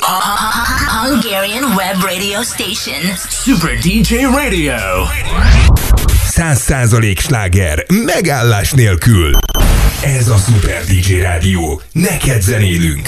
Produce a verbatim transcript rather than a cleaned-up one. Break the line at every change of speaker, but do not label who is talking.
Hungarian Web Radio Station. Super dé dzsé Radio.
Száz százalék sláger, megállás nélkül. Ez a Super dé dzsé Rádió. Neked zenélünk.